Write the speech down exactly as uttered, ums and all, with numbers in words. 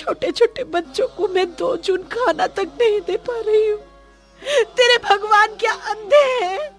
छोटे छोटे बच्चों को मैं दो जून खाना तक नहीं दे पा रही हूँ। तेरे भगवान क्या अंधे हैं?